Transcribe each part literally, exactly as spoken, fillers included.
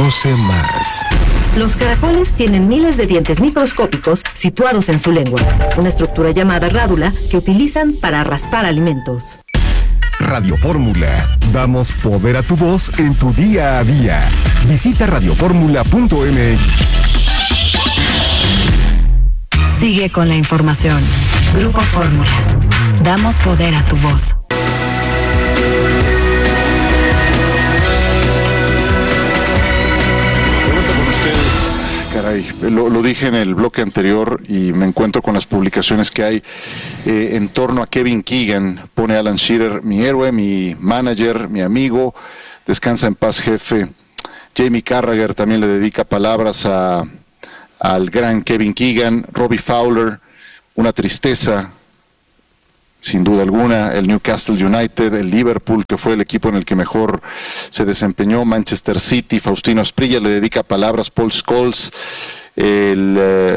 Conoce más. Los caracoles tienen miles de dientes microscópicos situados en su lengua, una estructura llamada rádula que utilizan para raspar alimentos. Radio Fórmula. Damos poder a tu voz en tu día a día. Visita radio fórmula punto m x. Sigue con la información. Grupo Fórmula. Damos poder a tu voz. Caray, lo, lo dije en el bloque anterior y me encuentro con las publicaciones que hay eh, en torno a Kevin Keegan. Pone Alan Shearer, mi héroe, mi manager, mi amigo, descansa en paz, jefe. Jamie Carragher también le dedica palabras a, al gran Kevin Keegan. Robbie Fowler, una tristeza, sin duda alguna. El Newcastle United, el Liverpool, que fue el equipo en el que mejor se desempeñó, Manchester City, Faustino Asprilla le dedica palabras, Paul Scholes, el, eh,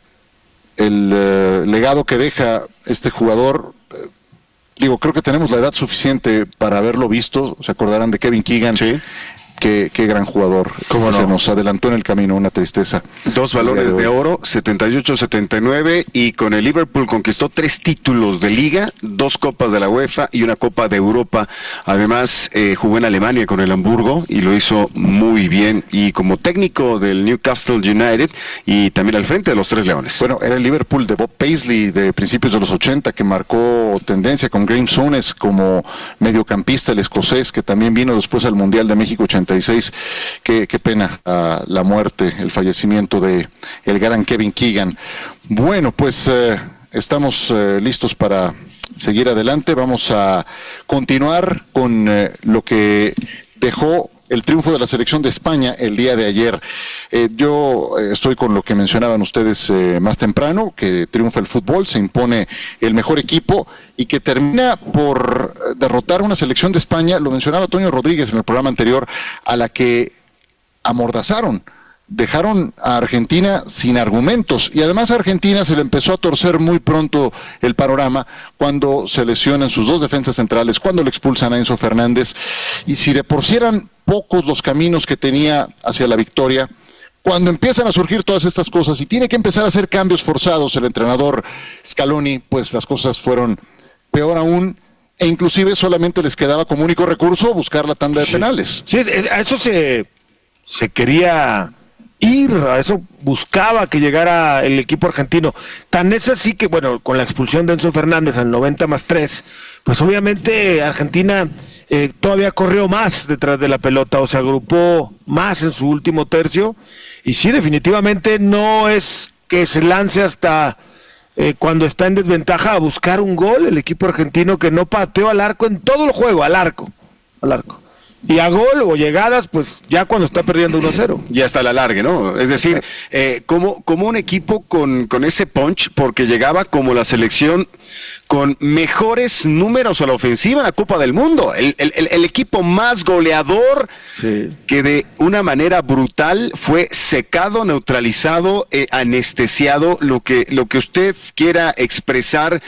el eh, legado que deja este jugador. eh, digo, creo que tenemos la edad suficiente para haberlo visto. Se acordarán de Kevin Keegan. Sí. Qué, qué gran jugador. ¿Cómo se no? Nos adelantó en el camino, una tristeza. Dos balones de oro, setenta y ocho setenta y nueve, y con el Liverpool conquistó tres títulos de liga, dos copas de la UEFA y una copa de Europa. Además, eh, jugó en Alemania con el Hamburgo y lo hizo muy bien. Y como técnico del Newcastle United y también al frente de los Tres Leones. Bueno, era el Liverpool de Bob Paisley de principios de los ochenta que marcó tendencia con Graeme Souness como mediocampista, el escocés, que también vino después al Mundial de México ochenta y seis. Qué, qué pena uh, la muerte, el fallecimiento de el gran Kevin Keegan. Bueno, pues eh, estamos eh, listos para seguir adelante. Vamos a continuar con eh, lo que dejó el triunfo de la selección de España el día de ayer. Eh, yo eh, estoy con lo que mencionaban ustedes eh, más temprano, que triunfa el fútbol, se impone el mejor equipo y que termina por derrotar una selección de España, lo mencionaba Toño Rodríguez en el programa anterior, a la que amordazaron. Dejaron a Argentina sin argumentos y además a Argentina se le empezó a torcer muy pronto el panorama cuando se lesionan sus dos defensas centrales, cuando le expulsan a Enzo Fernández, y si de por sí eran pocos los caminos que tenía hacia la victoria, cuando empiezan a surgir todas estas cosas y tiene que empezar a hacer cambios forzados el entrenador Scaloni, pues las cosas fueron peor aún, e inclusive solamente les quedaba como único recurso buscar la tanda de sí. penales. Sí, a eso se, se quería ir, a eso buscaba que llegara el equipo argentino. Tan es así que, bueno, con la expulsión de Enzo Fernández al noventa más tres, pues obviamente Argentina eh, todavía corrió más detrás de la pelota, o se agrupó más en su último tercio, y sí, definitivamente no es que se lance hasta eh, cuando está en desventaja a buscar un gol el equipo argentino, que no pateó al arco en todo el juego, al arco, al arco. Y a gol o llegadas, pues ya cuando está perdiendo uno cero. Y hasta la largue, ¿no? Es decir, eh, como, como un equipo con, con ese punch, porque llegaba como la selección con mejores números a la ofensiva en la Copa del Mundo. El, el, el equipo más goleador, sí, que de una manera brutal fue secado, neutralizado, eh, anestesiado, lo que, lo que usted quiera expresar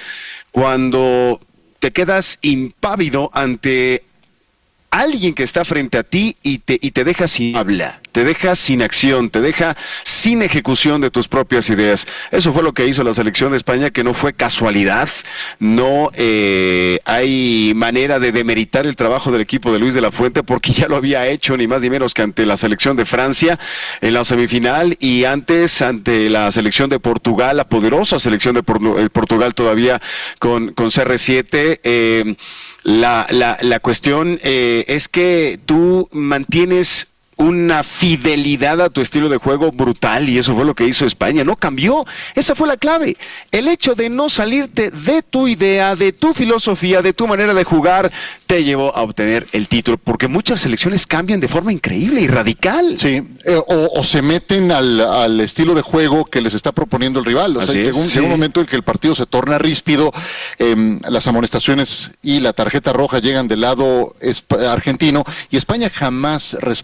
cuando te quedas impávido ante alguien que está frente a ti y te, y te deja sin habla, te deja sin acción, te deja sin ejecución de tus propias ideas. Eso fue lo que hizo la selección de España, que no fue casualidad, no eh, hay manera de demeritar el trabajo del equipo de Luis de la Fuente, porque ya lo había hecho ni más ni menos que ante la selección de Francia en la semifinal, y antes ante la selección de Portugal, la poderosa selección de Por- Portugal todavía con, con C R siete. Eh, La, la, la cuestión eh, es que tú mantienes una fidelidad a tu estilo de juego brutal, y eso fue lo que hizo España, no cambió, esa fue la clave, el hecho de no salirte de tu idea, de tu filosofía, de tu manera de jugar, te llevó a obtener el título, porque muchas selecciones cambian de forma increíble y radical. Sí, eh, o, o se meten al, al estilo de juego que les está proponiendo el rival, o sea, llega un, sí. llega un momento en que el partido se torna ríspido, eh, las amonestaciones y la tarjeta roja llegan del lado esp- argentino, y España jamás responde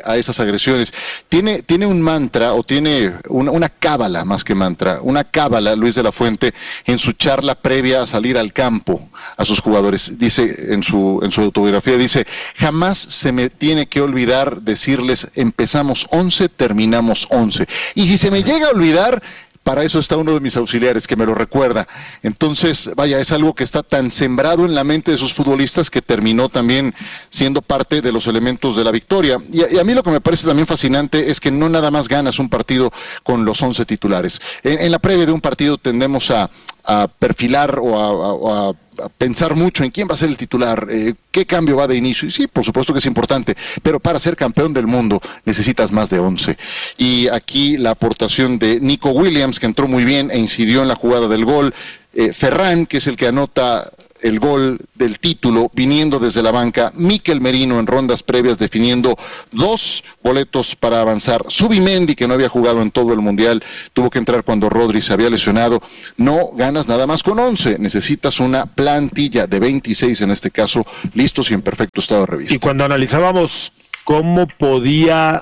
a esas agresiones. Tiene, tiene un mantra, o tiene una, una cábala más que mantra, una cábala, Luis de la Fuente, en su charla previa a salir al campo a sus jugadores. Dice en su, en su autobiografía, dice, jamás se me tiene que olvidar decirles, empezamos once, terminamos once. Y si se me llega a olvidar, para eso está uno de mis auxiliares que me lo recuerda. Entonces, vaya, es algo que está tan sembrado en la mente de sus futbolistas que terminó también siendo parte de los elementos de la victoria. Y a, y a mí lo que me parece también fascinante es que no nada más ganas un partido con los once titulares. En, en la previa de un partido tendemos a, a perfilar o a, a, a a pensar mucho en quién va a ser el titular, eh, qué cambio va de inicio, y sí, por supuesto que es importante, pero para ser campeón del mundo necesitas más de once, y aquí la aportación de Nico Williams, que entró muy bien e incidió en la jugada del gol, eh, Ferran, que es el que anota el gol del título, viniendo desde la banca, Mikel Merino en rondas previas definiendo dos boletos para avanzar, Zubimendi, que no había jugado en todo el Mundial, tuvo que entrar cuando Rodri se había lesionado. No ganas nada más con once, necesitas una plantilla de veintiséis en este caso, listos y en perfecto estado de revista. Y cuando analizábamos cómo podía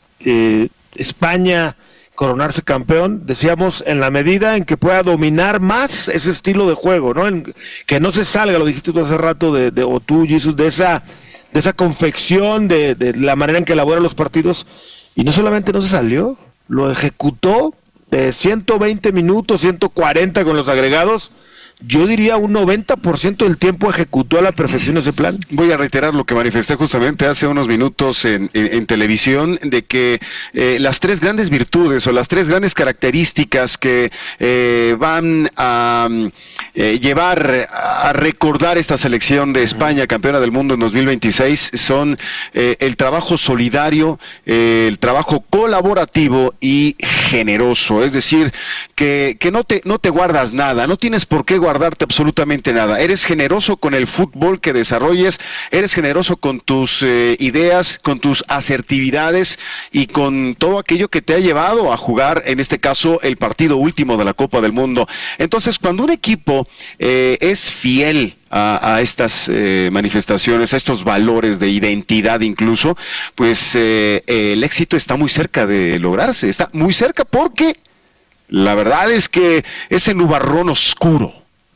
eh, España coronarse campeón, decíamos, en la medida en que pueda dominar más ese estilo de juego, ¿no? En, que no se salga, lo dijiste tú hace rato, de, de o tú, Jesús, de esa, de esa confección, de, de la manera en que elabora los partidos, y no solamente no se salió, lo ejecutó de ciento veinte minutos, ciento cuarenta con los agregados. Yo diría un noventa por ciento del tiempo ejecutó a la perfección ese plan. Voy a reiterar lo que manifesté justamente hace unos minutos en, en, en televisión, de que eh, las tres grandes virtudes o las tres grandes características que eh, van a eh, llevar a recordar esta selección de España, campeona del mundo en dos mil veintiséis, son eh, el trabajo solidario, eh, el trabajo colaborativo y generoso. Es decir, que, que no te, no te guardas nada, no tienes por qué guardar guardarte absolutamente nada. Eres generoso con el fútbol que desarrolles, eres generoso con tus eh, ideas, con tus asertividades y con todo aquello que te ha llevado a jugar, en este caso, el partido último de la Copa del Mundo. Entonces, cuando un equipo eh, es fiel a, a estas eh, manifestaciones, a estos valores de identidad incluso, pues eh, el éxito está muy cerca de lograrse, está muy cerca, porque la verdad es que ese nubarrón oscuro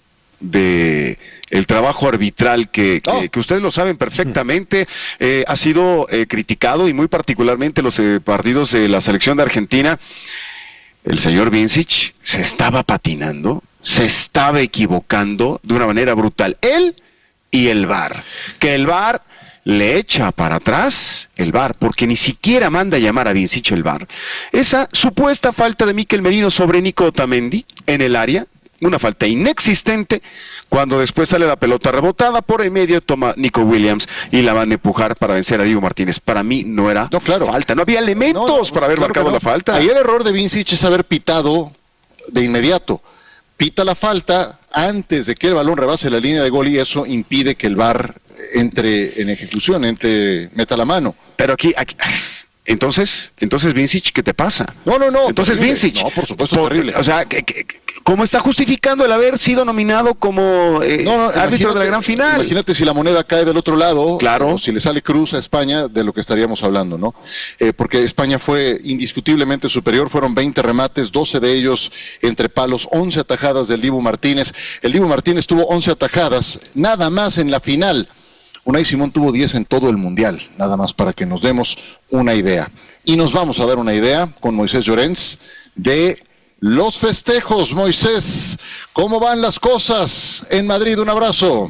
de el trabajo arbitral que, que, oh. que ustedes lo saben perfectamente, eh, ha sido eh, criticado, y muy particularmente los eh, partidos de la selección de Argentina. El señor Vincic se estaba patinando, se estaba equivocando de una manera brutal, él y el V A R, que el V A R le echa para atrás el V A R, porque ni siquiera manda a llamar a Vincic el V A R. Esa supuesta falta de Mikel Merino sobre Nico Otamendi en el área, una falta inexistente, cuando después sale la pelota rebotada por el medio, toma Nico Williams y la van a empujar para vencer a Diego Martínez. Para mí no era no, claro. falta, no había elementos no, no, para haber claro marcado no. la falta. Ahí el error de Vincic es haber pitado de inmediato. Pita la falta antes de que el balón rebase la línea de gol, y eso impide que el V A R entre en ejecución, entre meta la mano. Pero aquí... aquí... Entonces, entonces Vincic, ¿qué te pasa? No, no, no. Entonces terrible. Vincic, no, por supuesto, por, terrible. O sea, que, que, ¿cómo está justificando el haber sido nominado como eh, no, no, árbitro de la gran final? Imagínate si la moneda cae del otro lado, claro, o si le sale cruz a España, de lo que estaríamos hablando, ¿no? Eh, porque España fue indiscutiblemente superior, fueron veinte remates, doce de ellos entre palos, once atajadas del Dibu Martínez. El Dibu Martínez tuvo once atajadas, nada más en la final. Unai Simón tuvo diez en todo el Mundial, nada más para que nos demos una idea. Y nos vamos a dar una idea con Moisés Llorens de los festejos. Moisés, ¿cómo van las cosas en Madrid? Un abrazo.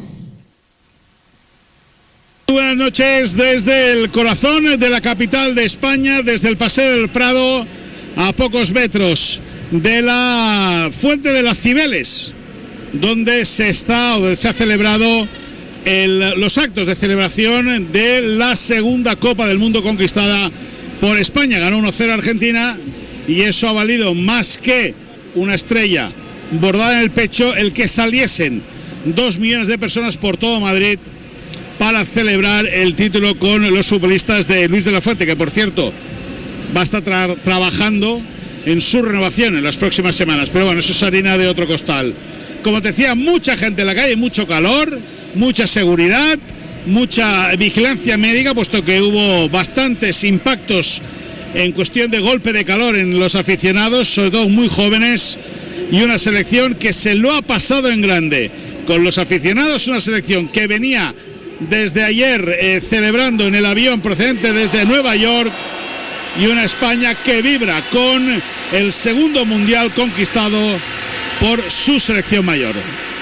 Buenas noches desde el corazón de la capital de España, desde el Paseo del Prado, a pocos metros de la Fuente de las Cibeles, donde se está, o donde se ha celebrado El, los actos de celebración de la segunda Copa del Mundo conquistada por España. Ganó uno cero Argentina, y eso ha valido más que una estrella bordada en el pecho el que saliesen dos millones de personas por todo Madrid para celebrar el título con los futbolistas de Luis de la Fuente, que por cierto va a estar tra- trabajando en su renovación en las próximas semanas, pero bueno, eso es harina de otro costal. Como te decía, mucha gente en la calle, mucho calor, mucha seguridad, mucha vigilancia médica, puesto que hubo bastantes impactos en cuestión de golpe de calor en los aficionados, sobre todo muy jóvenes, y una selección que se lo ha pasado en grande con los aficionados, una selección que venía desde ayer eh, celebrando en el avión procedente desde Nueva York, y una España que vibra con el segundo mundial conquistado por su selección mayor.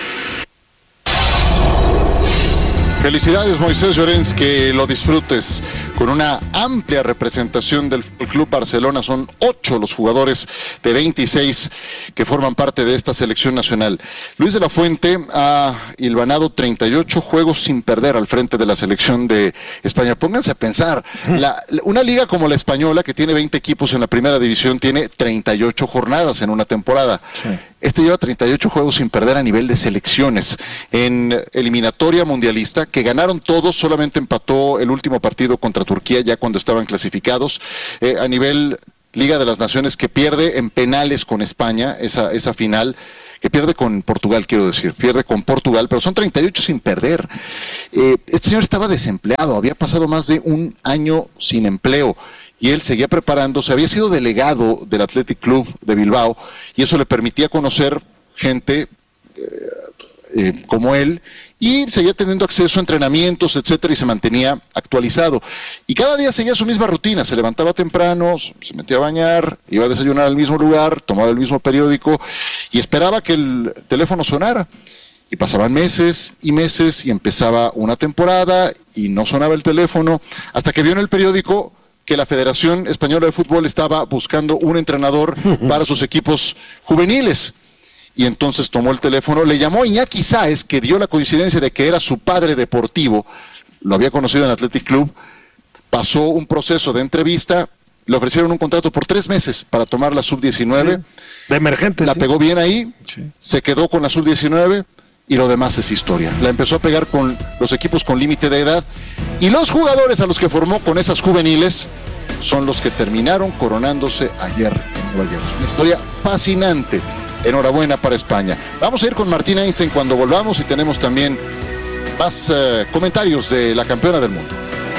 Felicidades, Moisés Llorens, que lo disfrutes con una amplia representación del Club Barcelona. Son ocho los jugadores de veintiséis que forman parte de esta selección nacional. Luis de la Fuente ha hilvanado treinta y ocho juegos sin perder al frente de la selección de España. Pónganse a pensar, la, una liga como la española, que tiene veinte equipos en la primera división, tiene treinta y ocho jornadas en una temporada. Sí. Este lleva treinta y ocho juegos sin perder a nivel de selecciones. En eliminatoria mundialista, que ganaron todos, solamente empató el último partido contra Turquía, ya cuando estaban clasificados. Eh, a nivel Liga de las Naciones, que pierde en penales con España, esa, esa final, que pierde con Portugal, quiero decir, pierde con Portugal, pero son treinta y ocho sin perder. Eh, este señor estaba desempleado, había pasado más de un año sin empleo, y él seguía preparándose, había sido delegado del Athletic Club de Bilbao, y eso le permitía conocer gente eh, eh, como él, y seguía teniendo acceso a entrenamientos, etcétera, y se mantenía actualizado. Y cada día seguía su misma rutina, se levantaba temprano, se metía a bañar, iba a desayunar al mismo lugar, tomaba el mismo periódico, y esperaba que el teléfono sonara. Y pasaban meses y meses, y empezaba una temporada, y no sonaba el teléfono, hasta que vio en el periódico que la Federación Española de Fútbol estaba buscando un entrenador para sus equipos juveniles. Y entonces tomó el teléfono, le llamó a Iñaki Sáez, que dio la coincidencia de que era su padre deportivo, lo había conocido en el Athletic Club, pasó un proceso de entrevista, le ofrecieron un contrato por tres meses para tomar la sub diecinueve. Sí, de emergente. La sí. pegó bien ahí, sí. Se quedó con la sub diecinueve, y lo demás es historia. La empezó a pegar con los equipos con límite de edad, y los jugadores a los que formó con esas juveniles son los que terminaron coronándose ayer en Nueva York. Una historia fascinante. Enhorabuena para España. Vamos a ir con Martín Einstein cuando volvamos, y tenemos también más uh, comentarios de la campeona del mundo.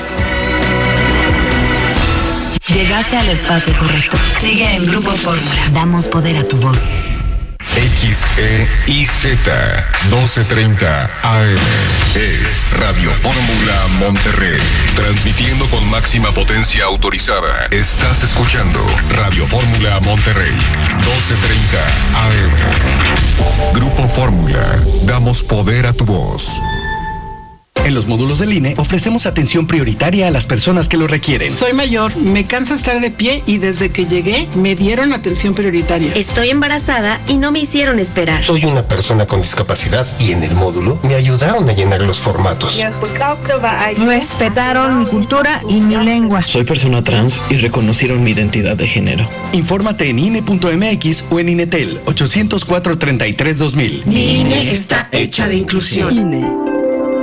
Llegaste al espacio correcto. Sigue en Grupo Fórmula. Damos poder a tu voz. X E I Z doce treinta A M es Radio Fórmula Monterrey, transmitiendo con máxima potencia autorizada. Estás escuchando Radio Fórmula Monterrey, doce treinta A M. Grupo Fórmula, damos poder a tu voz. En los módulos del I N E ofrecemos atención prioritaria a las personas que lo requieren. Soy mayor, me cansa estar de pie y desde que llegué me dieron atención prioritaria. Estoy embarazada y no me hicieron esperar. Soy una persona con discapacidad y en el módulo me ayudaron a llenar los formatos. Respetaron mi cultura y mi lengua. Soy persona trans y reconocieron mi identidad de género. Infórmate en I N E punto M X o en INETEL ochocientos cuatro, treinta y tres, dos mil. Mi I N E está hecha de inclusión. I N E.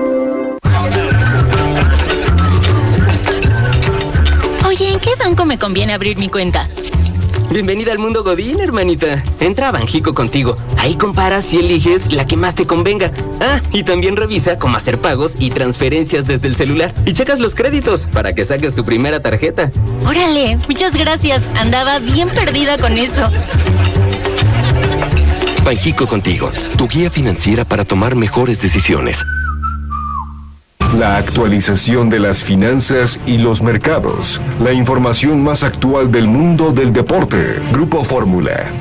Oye, ¿en qué banco me conviene abrir mi cuenta? Bienvenida al mundo Godín, hermanita. Entra a Banjico Contigo. Ahí comparas y eliges la que más te convenga. Ah, y también revisa cómo hacer pagos y transferencias desde el celular. Y checas los créditos para que saques tu primera tarjeta. Órale, muchas gracias. Andaba bien perdida con eso. Banjico Contigo, tu guía financiera para tomar mejores decisiones. La actualización de las finanzas y los mercados. La información más actual del mundo del deporte. Grupo Fórmula.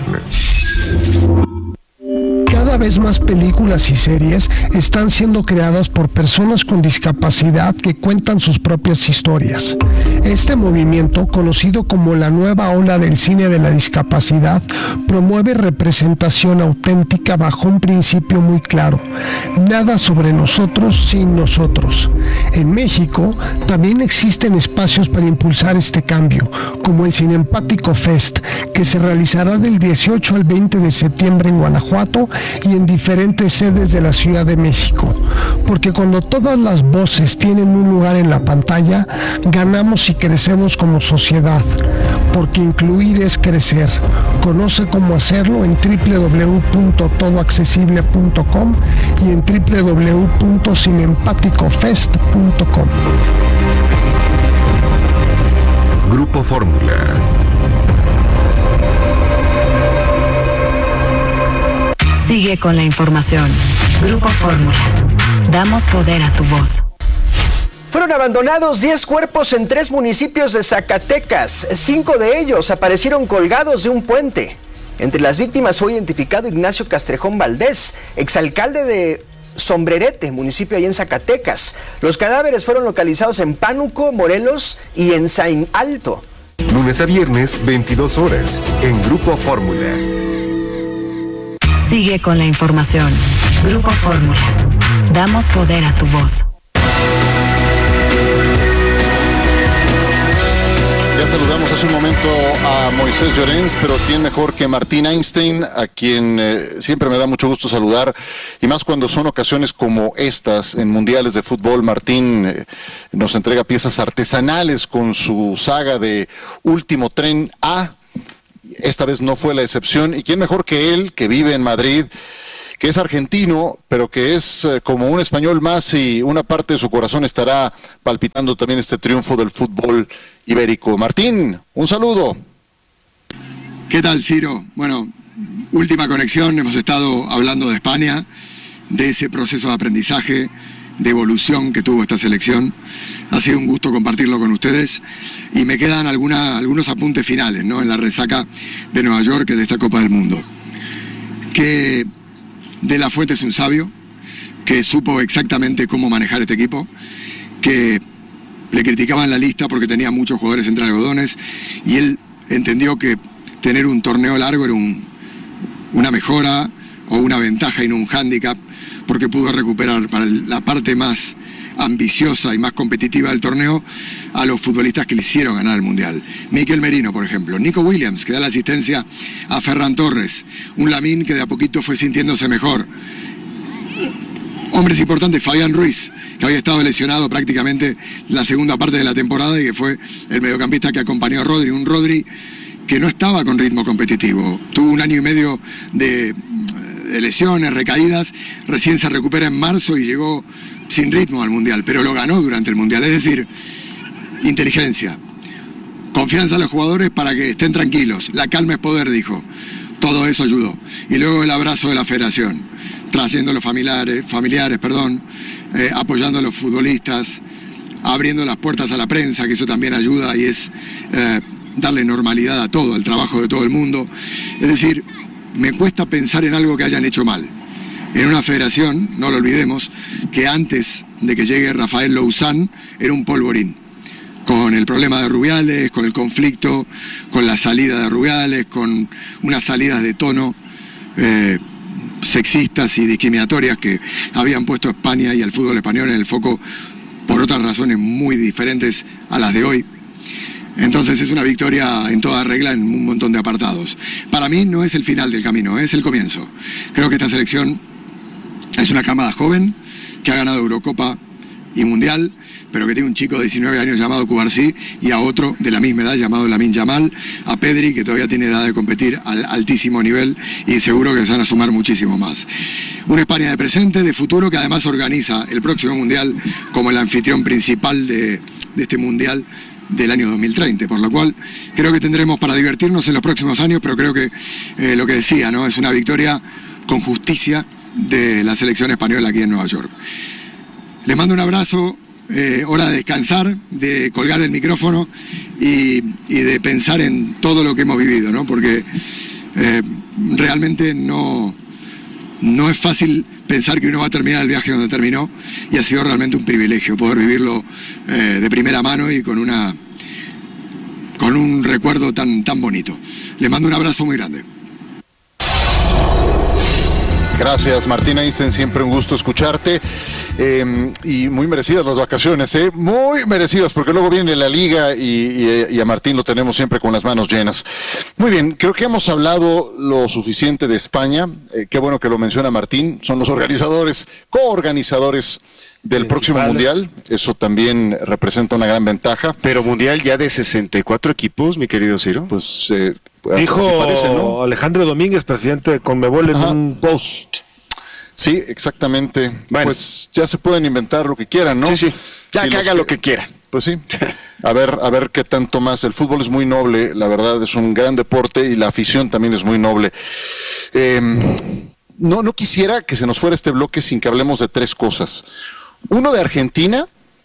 Cada vez más películas y series están siendo creadas por personas con discapacidad que cuentan sus propias historias. Este movimiento, conocido como la nueva ola del cine de la discapacidad, promueve representación auténtica bajo un principio muy claro: nada sobre nosotros sin nosotros. En México también existen espacios para impulsar este cambio, como el Cinempático Fest, que se realizará del dieciocho al veinte de septiembre en Guanajuato y en diferentes sedes de la Ciudad de México, porque cuando todas las voces tienen un lugar en la pantalla, ganamos y crecemos como sociedad. porque incluir es crecer. Conoce cómo hacerlo en doble u doble u doble u punto todo accesible punto com y en doble u doble u doble u punto sin empático fest punto com. Grupo Fórmula. Sigue con la información. Grupo Fórmula. Damos poder a tu voz. Fueron abandonados diez cuerpos en tres municipios de Zacatecas. Cinco de ellos aparecieron colgados de un puente. Entre las víctimas fue identificado Ignacio Castrejón Valdés, exalcalde de Sombrerete, municipio ahí en Zacatecas. Los cadáveres fueron localizados en Pánuco, Morelos y en Saín Alto. Lunes a viernes, veintidós horas, en Grupo Fórmula. Sigue con la información. Grupo Fórmula. Damos poder a tu voz. Ya saludamos hace un momento a Moisés Llorens, pero quién mejor que Martín Einstein, a quien eh, siempre me da mucho gusto saludar, y más cuando son ocasiones como estas en mundiales de fútbol. Martín eh, nos entrega piezas artesanales con su saga de Último Tren A. Esta vez no fue la excepción, y quién mejor que él, que vive en Madrid, que es argentino, pero que es eh, como un español más, y una parte de su corazón estará palpitando también este triunfo del fútbol ibérico. Martín, un saludo. ¿Qué tal, Ciro? Bueno, última conexión, hemos estado hablando de España, de ese proceso de aprendizaje, de evolución que tuvo esta selección. Ha sido un gusto compartirlo con ustedes, y me quedan alguna, algunos apuntes finales, ¿no?, en la resaca de Nueva York de esta Copa del Mundo. Que De La Fuente es un sabio, que supo exactamente cómo manejar este equipo, que le criticaban la lista porque tenía muchos jugadores entre algodones, y él entendió que tener un torneo largo era un, una mejora o una ventaja y no un hándicap, porque pudo recuperar para la parte más ambiciosa y más competitiva del torneo a los futbolistas que le hicieron ganar el Mundial. Mikel Merino, por ejemplo, Nico Williams, que da la asistencia a Ferran Torres, un Lamine que de a poquito fue sintiéndose mejor. Hombres importantes, Fabián Ruiz, que había estado lesionado prácticamente la segunda parte de la temporada y que fue el mediocampista que acompañó a Rodri, un Rodri que no estaba con ritmo competitivo, tuvo un año y medio de, de lesiones, recaídas, recién se recupera en marzo y llegó sin ritmo al Mundial, pero lo ganó durante el Mundial. Es decir, inteligencia, confianza a los jugadores para que estén tranquilos, la calma es poder, dijo. Todo eso ayudó. Y luego el abrazo de la federación, trayendo a los familiares, familiares perdón, eh, apoyando a los futbolistas, abriendo las puertas a la prensa, que eso también ayuda y es eh, darle normalidad a todo, al trabajo de todo el mundo. Es decir, me cuesta pensar en algo que hayan hecho mal. En una federación, no lo olvidemos, que antes de que llegue Rafael Louzán era un polvorín, con el problema de Rubiales, con el conflicto, con la salida de Rubiales, con unas salidas de tono eh, sexistas y discriminatorias que habían puesto a España y al fútbol español en el foco por otras razones muy diferentes a las de hoy. Entonces es una victoria en toda regla en un montón de apartados. Para mí no es el final del camino, es el comienzo. Creo que esta selección es una camada joven que ha ganado Eurocopa y Mundial, pero que tiene un chico de diecinueve años llamado Cubarsí y a otro de la misma edad llamado Lamine Yamal, a Pedri, que todavía tiene edad de competir al altísimo nivel y seguro que se van a sumar muchísimo más. Una España de presente, de futuro, que además organiza el próximo Mundial como el anfitrión principal de, de este Mundial del año dos mil treinta, por lo cual creo que tendremos para divertirnos en los próximos años, pero creo que eh, lo que decía, ¿no?, es una victoria con justicia de la selección española aquí en Nueva York. Les mando un abrazo, eh, hora de descansar, de colgar el micrófono y, y de pensar en todo lo que hemos vivido, ¿no?, porque eh, realmente no, no es fácil pensar que uno va a terminar el viaje donde terminó, y ha sido realmente un privilegio poder vivirlo eh, de primera mano y con una con un recuerdo tan, tan bonito. Les mando un abrazo muy grande. Gracias, Martín Einstein, siempre un gusto escucharte. Eh, y muy merecidas las vacaciones, ¿eh? Muy merecidas, porque luego viene la liga y, y, y a Martín lo tenemos siempre con las manos llenas. Muy bien, creo que hemos hablado lo suficiente de España. Eh, qué bueno que lo menciona Martín. Son los organizadores, coorganizadores del próximo mundial. Eso también representa una gran ventaja. Pero mundial ya de sesenta y cuatro equipos, mi querido Ciro. Pues eh, dijo parece, ¿no? Alejandro Domínguez, presidente de Conmebol, en Ajá. un post. Sí, exactamente. Bueno. Pues ya se pueden inventar lo que quieran, ¿no? Sí, sí. Ya sí, que haga que... lo que quieran. Pues sí. A ver, a ver qué tanto más. El fútbol es muy noble, la verdad es un gran deporte y la afición también es muy noble. Eh, no, no quisiera que se nos fuera este bloque sin que hablemos de tres cosas. Uno de Argentina,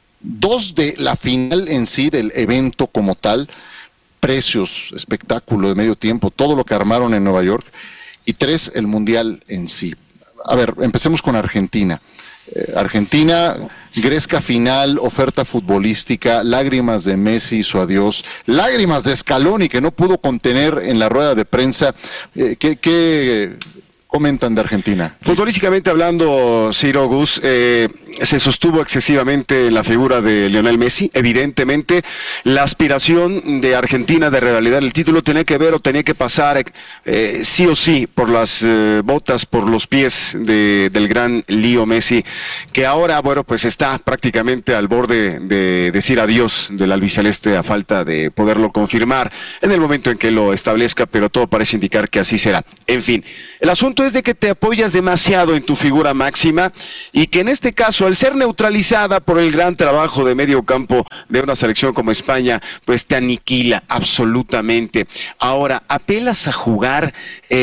dos de la final en sí del evento como tal, precios, espectáculo de medio tiempo, todo lo que armaron en Nueva York, y tres, el mundial en sí. A ver, empecemos con Argentina. Eh, Argentina, gresca final, oferta futbolística, lágrimas de Messi, su adiós, lágrimas de Scaloni que no pudo contener en la rueda de prensa. Eh, ¿qué, qué comentan de Argentina? Futbolísticamente hablando, Ciro Gus, eh, se sostuvo excesivamente la figura de Lionel Messi. Evidentemente, la aspiración de Argentina de revalidar el título tenía que ver o tenía que pasar eh, sí o sí por las eh, botas, por los pies de, del gran Leo Messi, que ahora, bueno, pues está prácticamente al borde de decir adiós del albiceleste a falta de poderlo confirmar en el momento en que lo establezca, pero todo parece indicar que así será. En fin, el asunto es de que te apoyas demasiado en tu figura máxima y que en este caso, al ser neutralizada por el gran trabajo de medio campo de una selección como España, pues te aniquila absolutamente. Ahora, apelas a jugar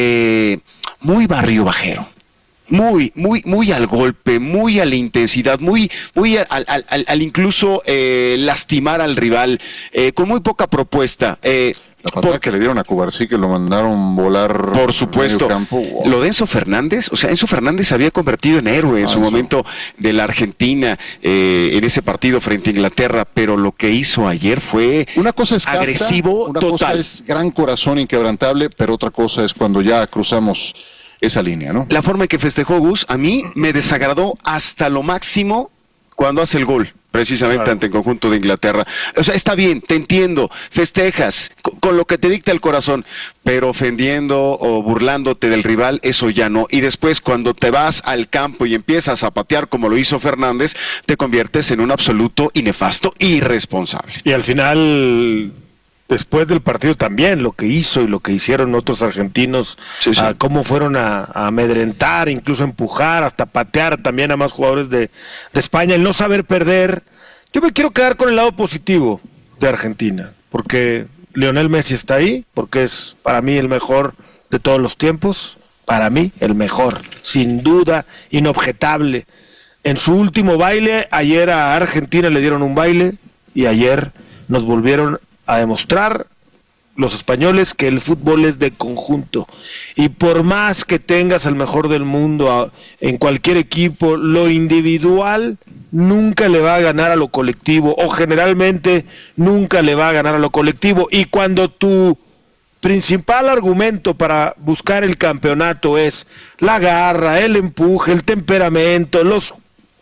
eh, muy barrio bajero. Muy, muy, muy al golpe, muy a la intensidad, muy, muy al, al, al, al incluso eh, lastimar al rival, eh, con muy poca propuesta. Eh, La patada por, que le dieron a Cubarsí, que lo mandaron volar. Por supuesto. Campo, wow. Lo de Enzo Fernández, o sea, Enzo Fernández se había convertido en héroe en ah, su eso. momento de la Argentina, eh, en ese partido frente a Inglaterra, pero lo que hizo ayer fue una cosa es casta, agresivo una total. Cosa es gran corazón inquebrantable, pero otra cosa es cuando ya cruzamos esa línea, ¿no? La forma en que festejó Gus, a mí me desagradó hasta lo máximo cuando hace el gol. Precisamente claro. ante el conjunto de Inglaterra. O sea, está bien, te entiendo, festejas con, con lo que te dicta el corazón, pero ofendiendo o burlándote del rival, eso ya no. Y después, cuando te vas al campo y empiezas a patear como lo hizo Fernández, te conviertes en un absoluto y nefasto irresponsable. Y al final, después del partido también, lo que hizo y lo que hicieron otros argentinos, sí, sí. A cómo fueron a, a amedrentar, incluso a empujar, hasta patear también a más jugadores de, de España, el no saber perder. Yo me quiero quedar con el lado positivo de Argentina, porque Lionel Messi está ahí, porque es para mí el mejor de todos los tiempos, para mí el mejor, sin duda, inobjetable. En su último baile, ayer a Argentina le dieron un baile, y ayer nos volvieron a demostrar los españoles que el fútbol es de conjunto, y por más que tengas al mejor del mundo a, en cualquier equipo, lo individual nunca le va a ganar a lo colectivo, o generalmente nunca le va a ganar a lo colectivo. Y cuando tu principal argumento para buscar el campeonato es la garra, el empuje, el temperamento, los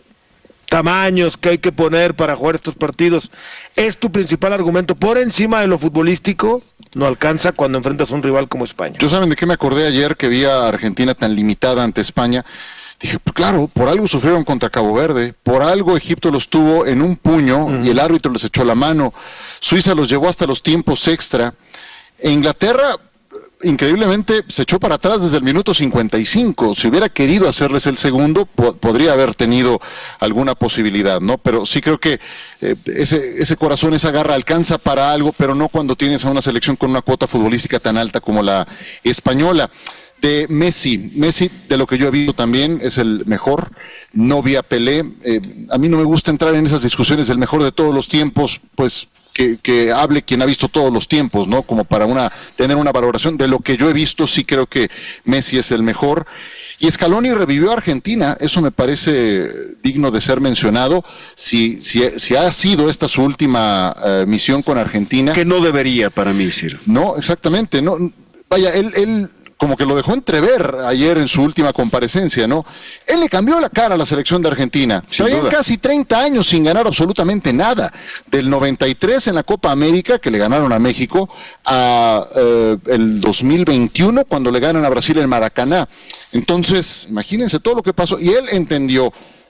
tamaños que hay que poner para jugar estos partidos, es tu principal argumento por encima de lo futbolístico, no alcanza cuando enfrentas a un rival como España. ¿Yo saben de qué me acordé ayer que vi a Argentina tan limitada ante España? Dije, pues claro, por algo sufrieron contra Cabo Verde, por algo Egipto los tuvo en un puño uh-huh. y el árbitro les echó la mano, Suiza los llevó hasta los tiempos extra, e Inglaterra increíblemente se echó para atrás desde el minuto cincuenta y cinco. Si hubiera querido hacerles el segundo, po- podría haber tenido alguna posibilidad, ¿no? Pero sí creo que eh, ese, ese corazón, esa garra alcanza para algo, pero no cuando tienes a una selección con una cuota futbolística tan alta como la española. De Messi, Messi, de lo que yo he visto también, es el mejor. No vi a Pelé. Eh, a mí no me gusta entrar en esas discusiones del mejor de todos los tiempos, pues que, que hable quien ha visto todos los tiempos, ¿no? Como para una tener una valoración. De lo que yo he visto, sí creo que Messi es el mejor. Y Scaloni revivió a Argentina, eso me parece digno de ser mencionado. Si, si, si ha sido esta su última uh, misión con Argentina. Que no debería para mí, Ciro. No, exactamente. No, vaya, él... él como que lo dejó entrever ayer en su última comparecencia, ¿no? Él le cambió la cara a la selección de Argentina. Traían casi treinta años sin ganar absolutamente nada. Del noventa y tres en la Copa América, que le ganaron a México, a eh, el dos mil veintiuno, cuando le ganan a Brasil en Maracaná. Entonces, imagínense todo lo que pasó. Y él entendió,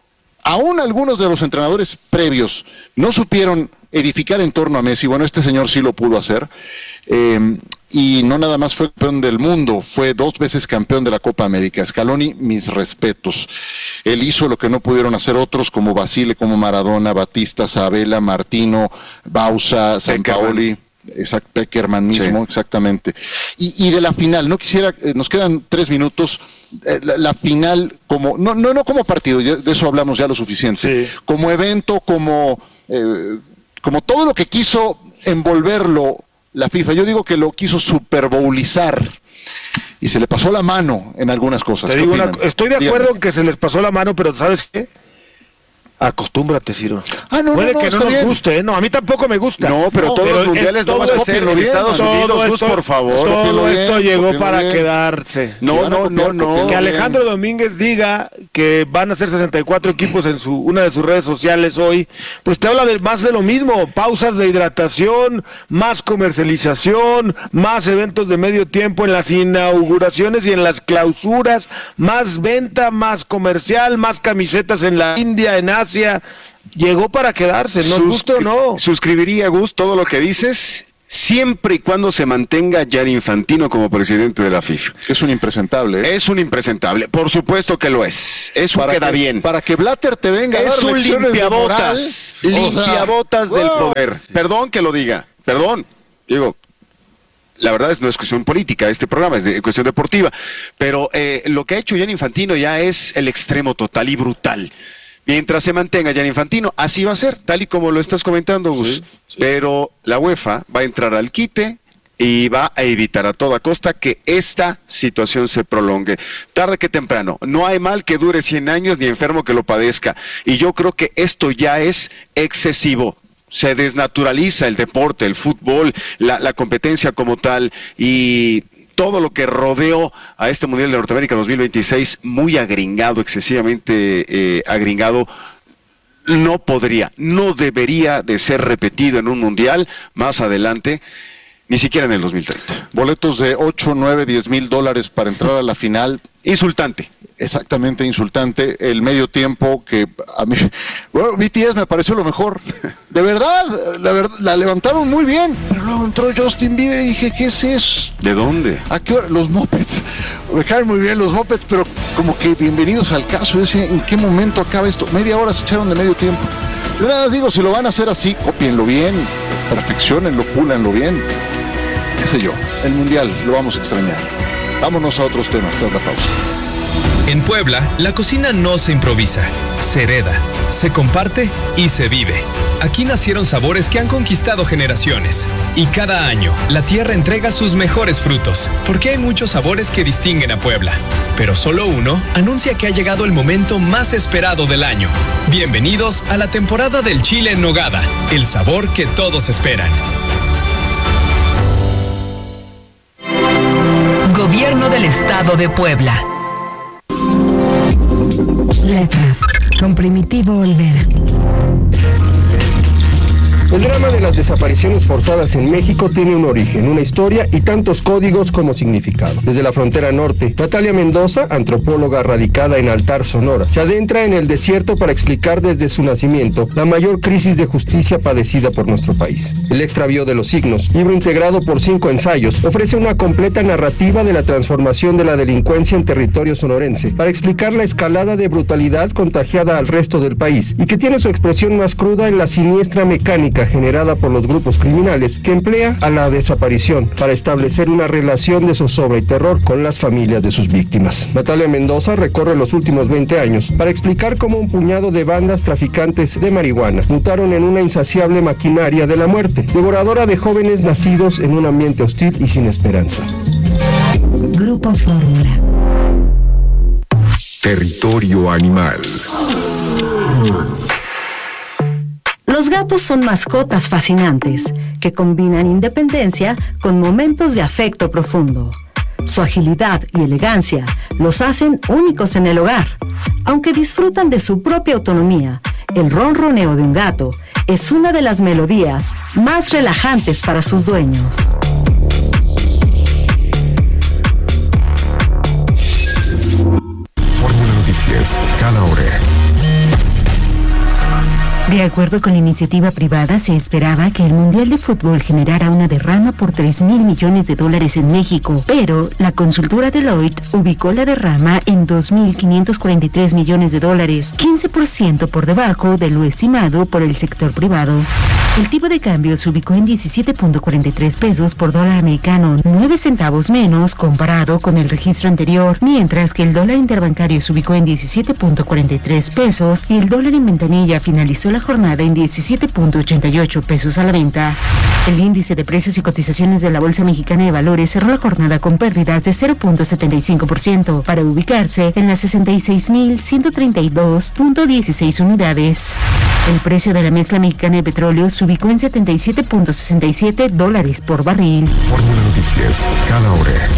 aún algunos de los entrenadores previos no supieron edificar en torno a Messi. Bueno, este señor sí lo pudo hacer. Eh, y no nada más fue campeón del mundo, fue dos veces campeón de la Copa América. Scaloni, mis respetos. Él hizo lo que no pudieron hacer otros como Basile, como Maradona, Batista, Sabella, Martino, Bausa, Sampaoli. Exact, Peckerman mismo, sí. Exactamente. Y, y de la final, no quisiera, eh, nos quedan tres minutos, eh, la, la final como, no, no, no como partido, ya, de eso hablamos ya lo suficiente, sí. Como evento, como, eh, como todo lo que quiso envolverlo la FIFA, yo digo que lo quiso superbowlizar y se le pasó la mano en algunas cosas. Te digo una, estoy de acuerdo Dígame. en que se les pasó la mano, pero ¿sabes qué? Acostúmbrate, Ciro. Ah, no, Puede no, no, que no nos bien. guste, ¿eh? No, a mí tampoco me gusta. No, pero no, todos pero los mundiales no van a ser en Estados Unidos, Gus, por favor. Todo esto bien, llegó para bien. quedarse. No, sí, no, no, no. Que Alejandro bien. Domínguez diga que van a ser sesenta y cuatro equipos en su una de sus redes sociales hoy, pues te habla de más de lo mismo, pausas de hidratación, más comercialización, más eventos de medio tiempo en las inauguraciones y en las clausuras, más venta, más comercial, más camisetas en la India, en Asia. Llegó para quedarse, ¿no? Suscri- o no. Suscribiría, Gus, todo lo que dices, siempre y cuando se mantenga Gianni Infantino como presidente de la FIFA. Es un impresentable. ¿eh? Es un impresentable, por supuesto que lo es. Eso para queda que, bien. Para que Blatter te venga a es dar un limpiabotas. Limpiabotas o sea, del wow. poder. Sí. Perdón que lo diga, perdón. Digo, la verdad es no es cuestión política, este programa es de cuestión deportiva. Pero eh, lo que ha hecho Gianni Infantino ya es el extremo total y brutal. Mientras se mantenga Gianni Infantino, así va a ser, tal y como lo estás comentando, Gus. Sí, sí. Pero la UEFA va a entrar al quite y va a evitar a toda costa que esta situación se prolongue. Tarde que temprano, no hay mal que dure cien años ni enfermo que lo padezca. Y yo creo que esto ya es excesivo. Se desnaturaliza el deporte, el fútbol, la, la competencia como tal y todo lo que rodeó a este Mundial de Norteamérica dos mil veintiséis, muy agringado, excesivamente eh, agringado, no podría, no debería de ser repetido en un Mundial más adelante, ni siquiera en el dos mil treinta. Boletos de ocho, nueve, diez mil dólares para entrar a la final. Insultante. Exactamente, insultante. El medio tiempo que a mí, bueno, B T S me pareció lo mejor. De verdad, la, verdad, la levantaron muy bien. Pero luego entró Justin Bieber y dije, ¿qué es eso? ¿De dónde? ¿A qué hora? Los Muppets. Me caen muy bien los Muppets, pero como que bienvenidos al caso. Ese, ¿en qué momento acaba esto? Media hora se echaron de medio tiempo. Yo nada más digo, si lo van a hacer así, cópienlo bien, perfeccionenlo, púlanlo bien. Qué sé yo, el Mundial lo vamos a extrañar. Vámonos a otros temas tras la pausa. En Puebla, la cocina no se improvisa, se hereda, se comparte y se vive. Aquí nacieron sabores que han conquistado generaciones. Y cada año, la tierra entrega sus mejores frutos, porque hay muchos sabores que distinguen a Puebla. Pero solo uno anuncia que ha llegado el momento más esperado del año. Bienvenidos a la temporada del chile en nogada, el sabor que todos esperan. Gobierno del Estado de Puebla. Letras con Primitivo Olvera. El drama de las desapariciones forzadas en México tiene un origen, una historia y tantos códigos como significado. Desde la frontera norte, Natalia Mendoza, antropóloga radicada en Altar, Sonora, se adentra en el desierto para explicar desde su nacimiento la mayor crisis de justicia padecida por nuestro país. El extravío de los signos, libro integrado por cinco ensayos, ofrece una completa narrativa de la transformación de la delincuencia en territorio sonorense para explicar la escalada de brutalidad contagiada al resto del país y que tiene su expresión más cruda en la siniestra mecánica generada por los grupos criminales que emplea a la desaparición para establecer una relación de zozobra y terror con las familias de sus víctimas. Natalia Mendoza recorre los últimos veinte años para explicar cómo un puñado de bandas traficantes de marihuana mutaron en una insaciable maquinaria de la muerte, devoradora de jóvenes nacidos en un ambiente hostil y sin esperanza. Grupo Fórmula. Territorio Animal. Los gatos son mascotas fascinantes que combinan independencia con momentos de afecto profundo. Su agilidad y elegancia los hacen únicos en el hogar. Aunque disfrutan de su propia autonomía, el ronroneo de un gato es una de las melodías más relajantes para sus dueños. Fórmula Noticias, cada hora. De acuerdo con la iniciativa privada, se esperaba que el Mundial de Fútbol generara una derrama por tres mil millones de dólares en México, pero la consultora Deloitte ubicó la derrama en dos mil quinientos cuarenta y tres millones de dólares, quince por ciento por debajo de lo estimado por el sector privado. El tipo de cambio se ubicó en diecisiete punto cuarenta y tres pesos por dólar americano, nueve centavos menos comparado con el registro anterior, mientras que el dólar interbancario se ubicó en diecisiete punto cuarenta y tres pesos y el dólar en ventanilla finalizó la jornada en diecisiete punto ochenta y ocho pesos a la venta. El índice de precios y cotizaciones de la Bolsa Mexicana de Valores cerró la jornada con pérdidas de cero punto setenta y cinco por ciento para ubicarse en las sesenta y seis mil ciento treinta y dos punto dieciséis unidades. El precio de la mezcla mexicana de petróleo se ubicó en setenta y siete punto sesenta y siete dólares por barril. Fórmula Noticias, cada hora.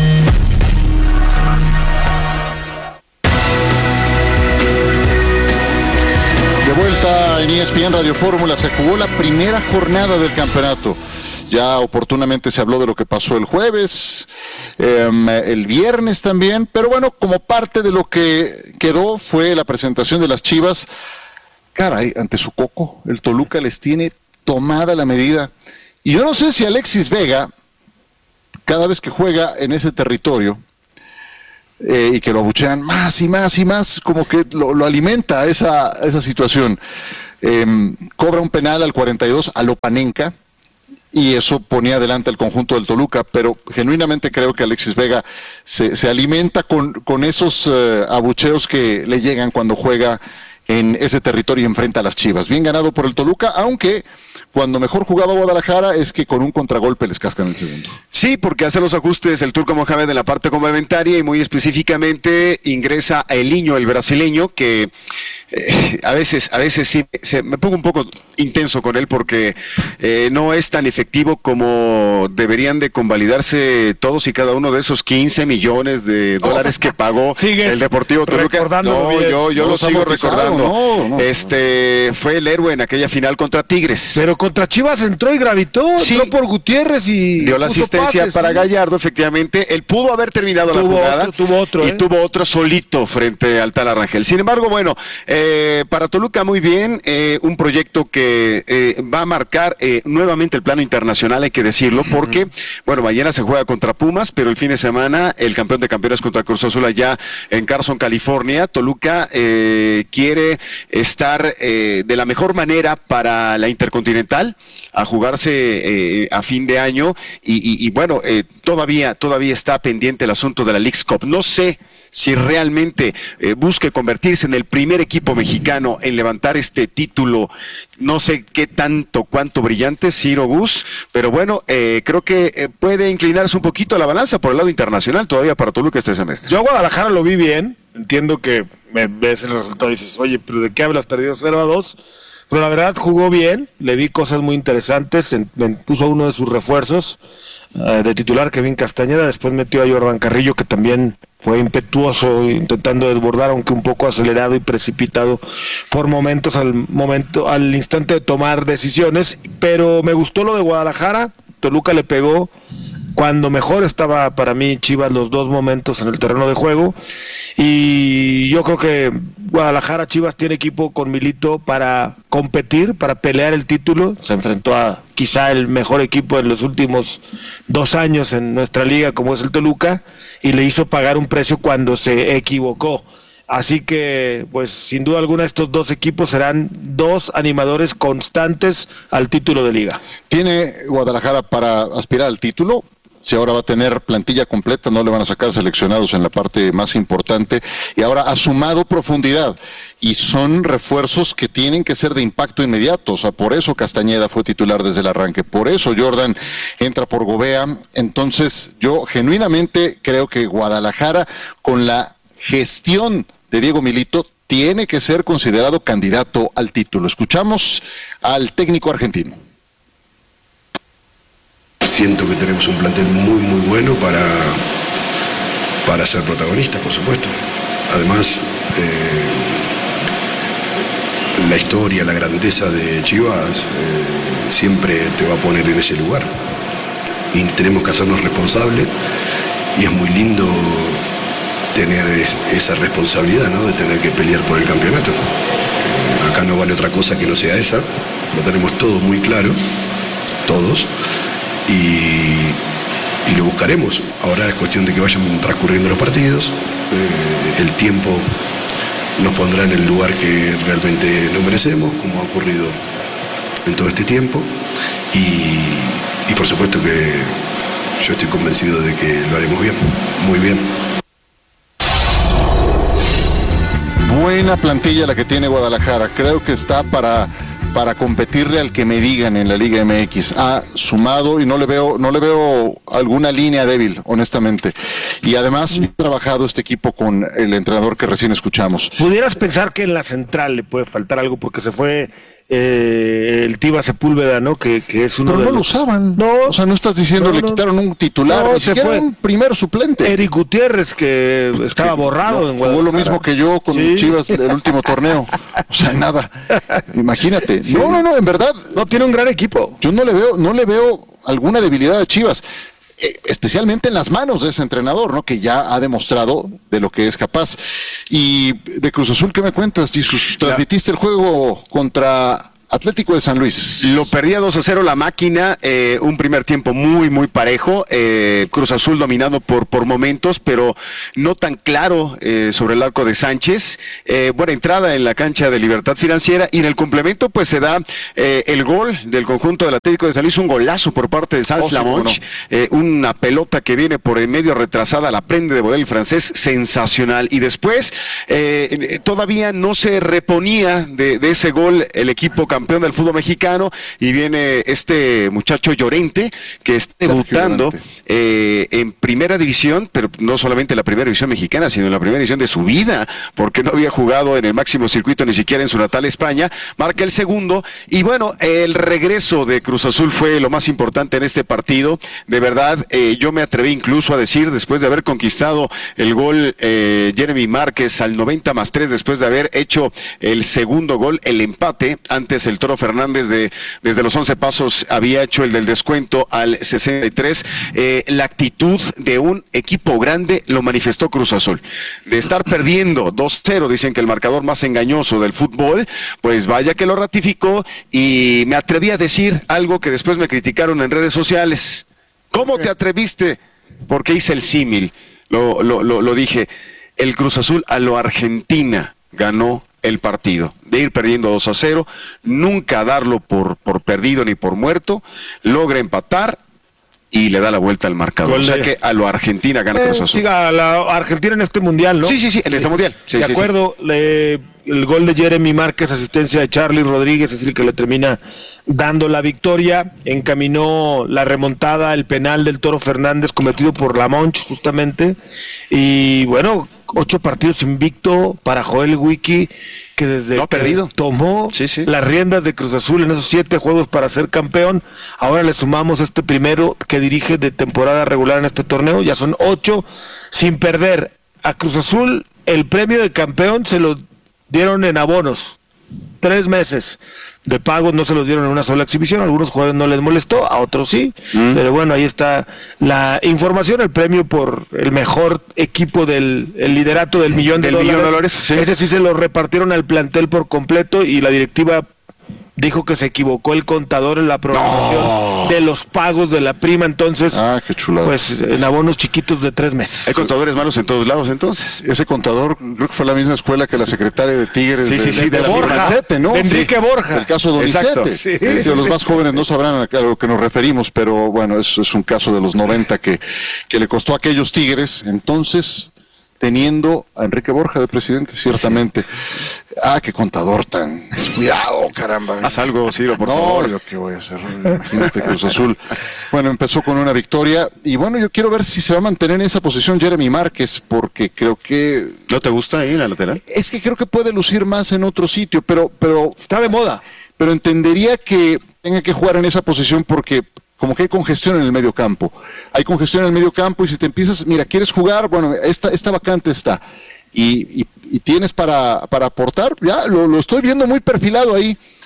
De vuelta en E S P N Radio Fórmula, se jugó la primera jornada del campeonato. Ya oportunamente se habló de lo que pasó el jueves, eh, el viernes también, pero bueno, como parte de lo que quedó fue la presentación de las Chivas. Caray, ante su coco, el Toluca les tiene tomada la medida. Y yo no sé si Alexis Vega, cada vez que juega en ese territorio, eh, y que lo abuchean más y más y más, como que lo, lo alimenta esa, esa situación. Eh, cobra un penal al cuarenta y dos a Lopanenka, y eso ponía adelante al conjunto del Toluca, pero genuinamente creo que Alexis Vega se, se alimenta con, con esos uh, abucheos que le llegan cuando juega en ese territorio y enfrenta a las Chivas. Bien ganado por el Toluca, aunque cuando mejor jugaba Guadalajara es que con un contragolpe les cascan el segundo. Sí, porque hace los ajustes el Turco Mohamed en la parte complementaria y muy específicamente ingresa a Eliño, el brasileño, que eh, a veces a veces sí se, me pongo un poco intenso con él porque eh, no es tan efectivo como deberían de convalidarse todos y cada uno de esos quince millones de dólares que pagó el Deportivo Toluca. No, bien. yo, yo no lo sigo recordando. No, no, este no. Fue el héroe en aquella final contra Tigres. Pero contra Chivas entró y gravitó, sí. entró por Gutiérrez y dio la asistencia pases, para ¿sí? Gallardo, efectivamente. Él pudo haber terminado tuvo la jugada otro, tuvo otro, y ¿eh? tuvo otro solito frente al Tal Arrangel. Sin embargo, bueno, eh, para Toluca muy bien, eh, un proyecto que eh, va a marcar eh, nuevamente el plano internacional, hay que decirlo, porque, uh-huh. bueno, mañana se juega contra Pumas, pero el fin de semana el campeón de campeones contra Cruz Azul allá en Carson, California. Toluca eh, quiere estar eh, de la mejor manera para la Intercontinental, a jugarse eh, a fin de año y, y, y bueno, eh, todavía, todavía está pendiente el asunto de la Leagues Cup. No sé si realmente eh, busque convertirse en el primer equipo mexicano en levantar este título, no sé qué tanto, cuánto brillante, Ciro Gus, pero bueno, eh, creo que eh, puede inclinarse un poquito a la balanza por el lado internacional todavía para Toluca este semestre. Yo a Guadalajara lo vi bien, entiendo que me ves el resultado y dices, oye, pero ¿de qué hablas? Perdido cero a dos, pero la verdad jugó bien, le vi cosas muy interesantes, en, en, puso uno de sus refuerzos uh, de titular, Kevin Castañeda, después metió a Jordan Carrillo, que también fue impetuoso, intentando desbordar, aunque un poco acelerado y precipitado por momentos al momento, al instante de tomar decisiones, pero me gustó lo de Guadalajara. Toluca le pegó cuando mejor estaba para mí Chivas los dos momentos en el terreno de juego, y yo creo que Guadalajara, Chivas tiene equipo con Milito para competir, para pelear el título. Se enfrentó a quizá el mejor equipo en los últimos dos años en nuestra liga, como es el Toluca, y le hizo pagar un precio cuando se equivocó. Así que, pues, sin duda alguna, estos dos equipos serán dos animadores constantes al título de liga. ¿Tiene Guadalajara para aspirar al título? Si ahora va a tener plantilla completa, no le van a sacar seleccionados en la parte más importante, y ahora ha sumado profundidad, y son refuerzos que tienen que ser de impacto inmediato. O sea, por eso Castañeda fue titular desde el arranque, por eso Jordan entra por Gobea. Entonces yo genuinamente creo que Guadalajara, con la gestión de Diego Milito, tiene que ser considerado candidato al título. Escuchamos al técnico argentino. Siento que tenemos un plantel muy muy bueno para, para ser protagonistas, por supuesto. Además, eh, la historia, la grandeza de Chivas eh, siempre te va a poner en ese lugar. Y tenemos que hacernos responsables, y es muy lindo tener es, esa responsabilidad, ¿no?, de tener que pelear por el campeonato. Eh, acá no vale otra cosa que no sea esa, lo tenemos todos muy claro, todos, y, y lo buscaremos. Ahora es cuestión de que vayan transcurriendo los partidos, eh, el tiempo nos pondrá en el lugar que realmente nos merecemos, como ha ocurrido en todo este tiempo, y, y por supuesto que yo estoy convencido de que lo haremos bien, muy bien. Buena plantilla la que tiene Guadalajara, creo que está para, para competirle al que me digan en la Liga M X. Ha sumado y no le veo, no le veo alguna línea débil, honestamente. Y además ha trabajado este equipo con el entrenador que recién escuchamos. Pudieras pensar que en la central le puede faltar algo porque se fue eh, el Tiva Sepúlveda, ¿no? Que, que es uno Pero de no los... lo usaban. No, o sea, no estás diciendo no, le no, quitaron un titular, no, ni se siquiera fue un primer suplente. Eric Gutiérrez, que estaba que borrado no, en jugó Guadalajara. lo mismo que yo con Sí. Chivas el último torneo. O sea, nada. Imagínate. Sí. No, no, no, en verdad. No, tiene un gran equipo. Yo no le veo, no le veo alguna debilidad a Chivas. Eh, especialmente en las manos de ese entrenador, ¿no? Que ya ha demostrado de lo que es capaz. Y de Cruz Azul, ¿qué me cuentas, Jesus? Transmitiste el juego contra Atlético de San Luis. Lo perdía dos a cero la máquina, eh, un primer tiempo muy, muy parejo, eh, Cruz Azul dominando por, por momentos, pero no tan claro eh, sobre el arco de Sánchez. Eh, buena entrada en la cancha de Libertad Financiera, y en el complemento pues se da eh, el gol del conjunto del Atlético de San Luis, un golazo por parte de Sanz Oh, sí, Lamonch, bueno. eh, una pelota que viene por el medio retrasada, la prende de volea el francés, sensacional. Y después eh, todavía no se reponía de, de ese gol el equipo campeón del fútbol mexicano, y viene este muchacho Llorente, que está debutando eh, en primera división, pero no solamente en la primera división mexicana, sino en la primera división de su vida, porque no había jugado en el máximo circuito ni siquiera en su natal España. Marca el segundo, y bueno, el regreso de Cruz Azul fue lo más importante en este partido. De verdad, eh, yo me atreví incluso a decir, después de haber conquistado el gol eh, Jeremy Márquez al noventa más tres, después de haber hecho el segundo gol, el empate, antes el Toro Fernández de, desde los once pasos había hecho el del descuento al sesenta y tres. Eh, la actitud de un equipo grande lo manifestó Cruz Azul. De estar perdiendo dos cero, dicen que el marcador más engañoso del fútbol, pues vaya que lo ratificó, y me atreví a decir algo que después me criticaron en redes sociales. ¿Cómo te atreviste? Porque hice el símil, lo, lo, lo, lo dije. El Cruz Azul a lo Argentina ganó el partido, de ir perdiendo dos a cero, nunca darlo por, por perdido ni por muerto, logra empatar y le da la vuelta al marcador. Gol O sea de- que a lo Argentina gana Eh, Cruz Azul. siga la Argentina en este mundial, ¿no? Sí, sí, sí, en este mundial. Sí, de sí, acuerdo, le- el gol de Jeremy Márquez, asistencia de Charlie Rodríguez, es el que le termina dando la victoria. Encaminó la remontada, el penal del Toro Fernández cometido por Lamonch, justamente. Y bueno, ocho partidos invicto para Joel Wiki, que desde No ha que perdido. tomó Sí, sí. las riendas de Cruz Azul en esos siete juegos para ser campeón, ahora le sumamos este primero que dirige de temporada regular en este torneo, ya son ocho sin perder. A Cruz Azul el premio de campeón se lo dieron en abonos, tres meses de pagos, no se los dieron en una sola exhibición. A algunos jugadores no les molestó, a otros sí, Mm. pero bueno, ahí está la información, el premio por el mejor equipo del el liderato del millón de Del dólares. millón de dólares, sí. Ese sí se lo repartieron al plantel por completo, y la directiva dijo que se equivocó el contador en la programación No. de los pagos de la prima, entonces Ah, qué chulada. pues en abonos chiquitos de tres meses. Hay contadores malos en todos lados, entonces. Ese contador creo que fue la misma escuela que la secretaria de Tigres Sí, de, sí, sí, de, de la Borja, firma. ¿no? De Enrique Sí. Borja. El caso de Exacto. Donizete. Sí, Eh, sí, los sí. más jóvenes no sabrán a lo que nos referimos, pero bueno, es, es un caso de los noventa que, que le costó a aquellos Tigres, entonces teniendo a Enrique Borja de presidente, ciertamente. Ah, qué contador tan descuidado, caramba. Haz algo, Ciro, por no, favor. yo qué voy a hacer. Imagínate, Cruz Azul. Bueno, empezó con una victoria y bueno, yo quiero ver si se va a mantener en esa posición Jeremy Márquez, porque creo que... ¿No te gusta ahí en la lateral? Es que creo que puede lucir más en otro sitio, pero... pero está de moda. Pero entendería que tenga que jugar en esa posición porque como que hay congestión en el medio campo. Hay congestión en el medio campo y si te empiezas, mira, ¿quieres jugar? Bueno, esta, esta vacante está. Y, y, y tienes para, para aportar, ya lo, lo estoy viendo muy perfilado ahí.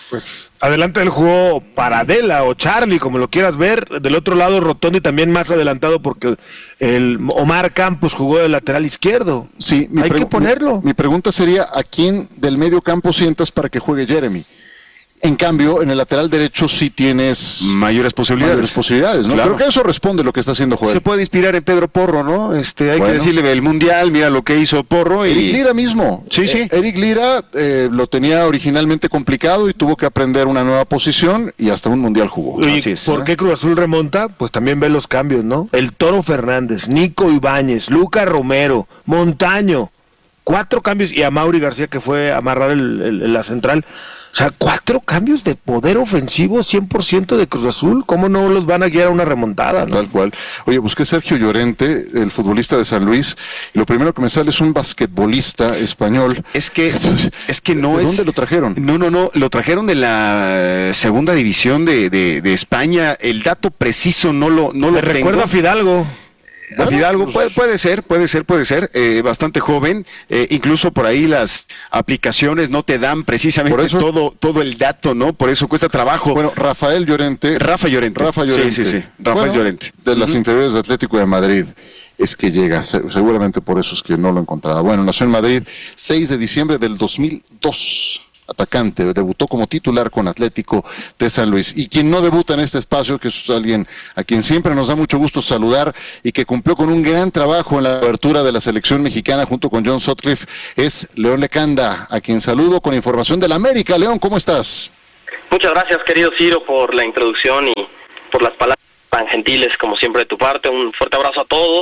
Pues adelante él jugó Paradela o Charlie, como lo quieras ver. Del otro lado Rotondi también más adelantado porque el Omar Campos jugó de lateral izquierdo. Sí, mi hay que ponerlo. Mi, mi pregunta sería, ¿a quién del medio campo sientas para que juegue Jeremy? En cambio, en el lateral derecho sí tienes mayores posibilidades. Mayores posibilidades, ¿no? Claro. Creo que eso responde lo que está haciendo Joel. Se puede inspirar en Pedro Porro, ¿no? Este, hay bueno. que decirle el Mundial, mira lo que hizo Porro. Y... Eric Lira mismo. Sí, sí. Eh, Eric Lira eh, lo tenía originalmente complicado y tuvo que aprender una nueva posición y hasta un Mundial jugó. Oye, Así es, ¿por ¿eh? qué Cruz Azul remonta? Pues también ve los cambios, ¿no? El Toro Fernández, Nico Ibáñez, Luca Romero, Montaño. Cuatro cambios, y a Mauri García que fue a amarrar el, el, la central. O sea, cuatro cambios de poder ofensivo cien por ciento de Cruz Azul. ¿Cómo no los van a guiar a una remontada, no? Tal cual. Oye, busqué Sergio Llorente, el futbolista de San Luis, y lo primero que me sale es un basquetbolista español. Es que, es que no ¿De es... dónde lo trajeron? No, no, no, lo trajeron de la segunda división de, de, de España. El dato preciso no lo, no lo Me tengo. recuerda a Fidalgo. A Fidalgo, puede, puede ser, puede ser, puede ser, eh, bastante joven, eh, incluso por ahí las aplicaciones no te dan precisamente por eso, todo, todo el dato, ¿no? Por eso cuesta trabajo. Bueno, Rafael Llorente. Rafa Llorente. Rafa Llorente. Sí, sí, sí, Rafael bueno, Llorente. De las uh-huh. inferiores de Atlético de Madrid. Es que llega, seguramente por eso es que no lo encontraba. Bueno, nació en Madrid, seis de diciembre del dos mil dos. Atacante, debutó como titular con Atlético de San Luis. Y quien no debuta en este espacio, que es alguien a quien siempre nos da mucho gusto saludar y que cumplió con un gran trabajo en la apertura de la selección mexicana junto con John Sutcliffe, es León Lecanda, a quien saludo con información de la América. León, ¿cómo estás? Muchas gracias, querido Ciro, por la introducción y por las palabras tan gentiles como siempre de tu parte. Un fuerte abrazo a todos.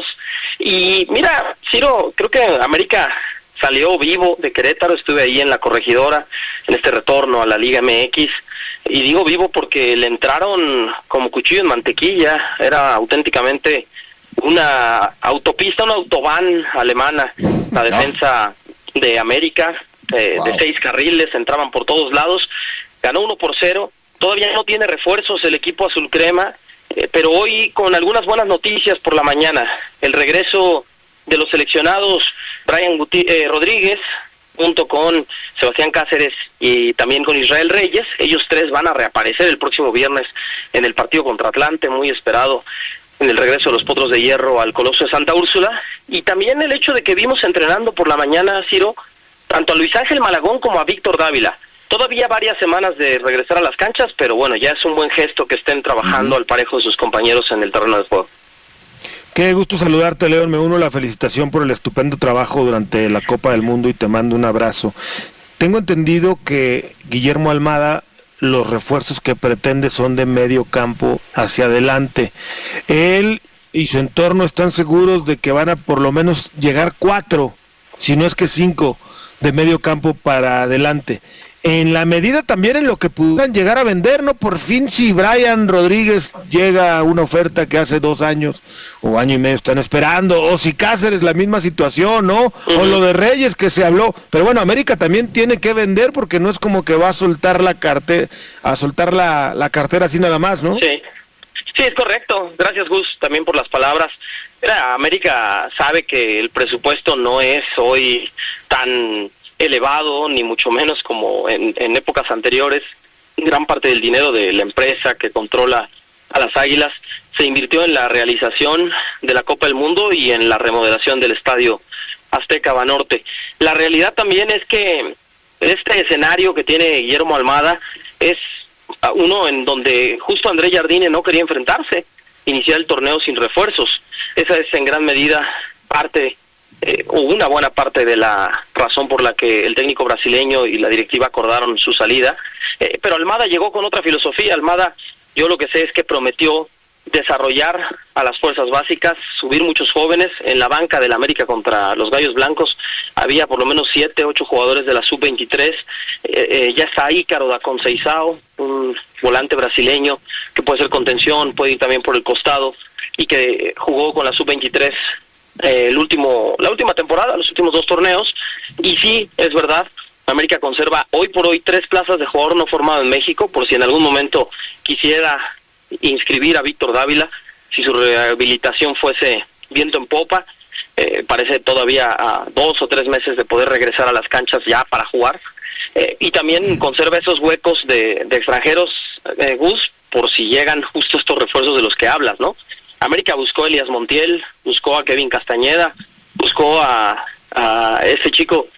Y mira, Ciro, creo que América salió vivo de Querétaro. Estuve ahí en la Corregidora, en este retorno a la Liga M X, y digo vivo porque le entraron como cuchillo en mantequilla. Era auténticamente una autopista, una autobahn alemana, la defensa de América, eh, wow. de seis carriles, entraban por todos lados, ganó uno por cero, todavía no tiene refuerzos el equipo azul crema, eh, pero hoy con algunas buenas noticias por la mañana, el regreso de los seleccionados Brian Guti- eh, Rodríguez, junto con Sebastián Cáceres y también con Israel Reyes. Ellos tres van a reaparecer el próximo viernes en el partido contra Atlante, muy esperado, en el regreso de los Potros de Hierro al Coloso de Santa Úrsula. Y también el hecho de que vimos entrenando por la mañana, Ciro, tanto a Luis Ángel Malagón como a Víctor Dávila. Todavía varias semanas de regresar a las canchas, pero bueno, ya es un buen gesto que estén trabajando uh-huh. al parejo de sus compañeros en el terreno de juego. Qué gusto saludarte, León. Me uno a la felicitación por el estupendo trabajo durante la Copa del Mundo y te mando un abrazo. Tengo entendido que Guillermo Almada, los refuerzos que pretende son de medio campo hacia adelante. Él y su entorno están seguros de que van a por lo menos llegar cuatro, si no es que cinco, de medio campo para adelante. En la medida también en lo que pudieran llegar a vender, ¿no? Por fin, si Brian Rodríguez llega a una oferta que hace dos años o año y medio están esperando, o si Cáceres la misma situación, ¿no? Uh-huh. O lo de Reyes que se habló. Pero bueno, América también tiene que vender porque no es como que va a soltar la cartera, a soltar la, la cartera así nada más, ¿no? Sí. Sí, es correcto. Gracias, Gus, también por las palabras. Mira, América sabe que el presupuesto no es hoy tan elevado, ni mucho menos como en, en épocas anteriores. Gran parte del dinero de la empresa que controla a las Águilas se invirtió en la realización de la Copa del Mundo y en la remodelación del Estadio Azteca Banorte. La realidad también es que este escenario que tiene Guillermo Almada es uno en donde justo André Jardine no quería enfrentarse, iniciar el torneo sin refuerzos. Esa es en gran medida parte Eh, o una buena parte de la razón por la que el técnico brasileño y la directiva acordaron su salida, eh, pero Almada llegó con otra filosofía. Almada, yo lo que sé es que prometió desarrollar a las fuerzas básicas, subir muchos jóvenes. En la banca del América contra los Gallos Blancos había por lo menos siete, ocho jugadores de la sub veintitrés, eh, eh, ya está Ícaro da Conceição, un volante brasileño que puede ser contención, puede ir también por el costado, y que jugó con la sub veintitrés Eh, el último, la última temporada, los últimos dos torneos. Y sí, es verdad, América conserva hoy por hoy tres plazas de jugador no formado en México, por si en algún momento quisiera inscribir a Víctor Dávila, si su rehabilitación fuese viento en popa. Eh, parece todavía a dos o tres meses de poder regresar a las canchas ya para jugar. eh, y también conserva esos huecos de, de extranjeros, eh, Gus, por si llegan justo estos refuerzos de los que hablas, ¿no? América buscó a Elías Montiel, buscó a Kevin Castañeda, buscó a, a ese chico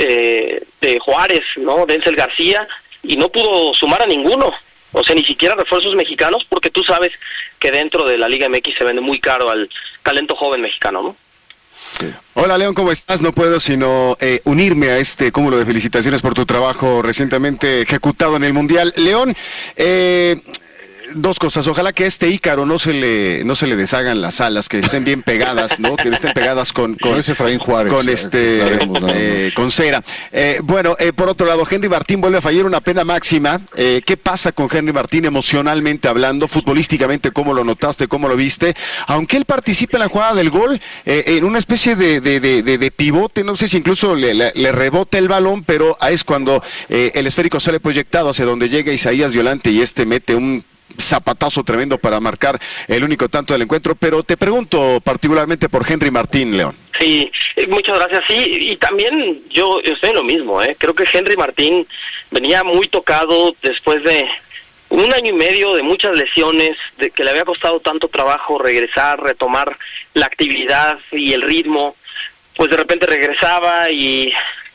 eh, de Juárez, ¿no? Denzel García, y no pudo sumar a ninguno. O sea, ni siquiera refuerzos mexicanos, porque tú sabes que dentro de la Liga M X se vende muy caro al talento joven mexicano, ¿no? Sí. Hola León, ¿cómo estás? No puedo sino eh, unirme a este cúmulo de felicitaciones por tu trabajo recientemente ejecutado en el Mundial. León, eh... dos cosas, ojalá que a este Ícaro no se le no se le deshagan las alas, que estén bien pegadas, ¿no? Que estén pegadas con con, ese Efraín Juárez, con este sabemos, no, eh, con cera. Eh, bueno, eh, por otro lado, Henry Martín vuelve a fallar una pena máxima. Eh, ¿Qué pasa con Henry Martín emocionalmente hablando, futbolísticamente? ¿Cómo lo notaste? ¿Cómo lo viste? Aunque él participa en la jugada del gol, eh, en una especie de, de, de, de, de pivote, no sé si incluso le, le, le rebota el balón, pero ahí es cuando eh, el esférico sale proyectado hacia donde llega Isaías Violante y este mete un zapatazo tremendo para marcar el único tanto del encuentro. Pero te pregunto particularmente por Henry Martín, León. Sí, muchas gracias. Sí, y también yo, yo estoy en lo mismo, ¿eh? Creo que Henry Martín venía muy tocado después de un año y medio de muchas lesiones, de que le había costado tanto trabajo regresar, retomar la actividad y el ritmo. Pues de repente regresaba y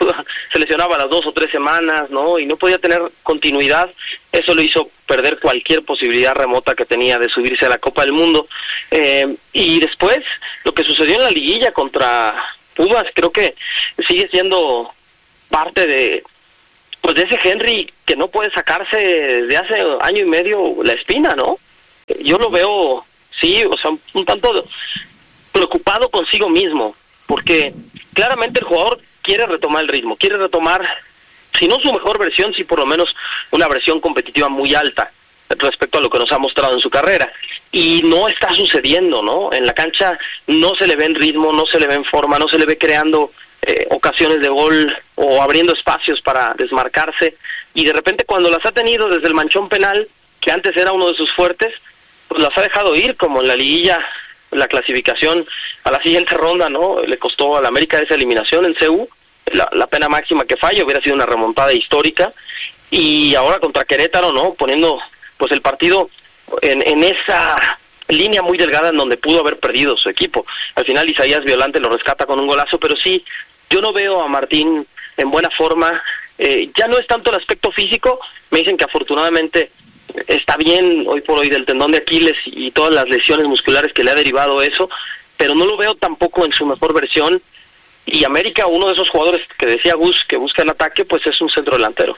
se lesionaba a las dos o tres semanas, ¿no? Y no podía tener continuidad. Eso lo hizo perder cualquier posibilidad remota que tenía de subirse a la Copa del Mundo. Eh, y después, lo que sucedió en la liguilla contra Pumas, creo que sigue siendo parte de, pues de ese Henry que no puede sacarse desde hace año y medio la espina, ¿no? Yo lo veo, sí, o sea, un tanto preocupado consigo mismo, porque claramente el jugador quiere retomar el ritmo, quiere retomar, si no su mejor versión, sí por lo menos una versión competitiva muy alta respecto a lo que nos ha mostrado en su carrera, y no está sucediendo, ¿no? En la cancha no se le ve en ritmo, no se le ve en forma, no se le ve creando eh, ocasiones de gol o abriendo espacios para desmarcarse, y de repente cuando las ha tenido desde el manchón penal, que antes era uno de sus fuertes, pues las ha dejado ir, como en la liguilla, la clasificación a la siguiente ronda, ¿no? Le costó a la América esa eliminación en C U, la, la pena máxima que falla, hubiera sido una remontada histórica, y ahora contra Querétaro, ¿no? Poniendo pues el partido en, en esa línea muy delgada en donde pudo haber perdido su equipo. Al final Isaías Violante lo rescata con un golazo, pero sí, yo no veo a Martín en buena forma. Eh, ya no es tanto el aspecto físico, me dicen que afortunadamente está bien hoy por hoy del tendón de Aquiles y todas las lesiones musculares que le ha derivado eso, pero no lo veo tampoco en su mejor versión. Y América, uno de esos jugadores que decía Gus que busca el ataque, pues es un centro delantero.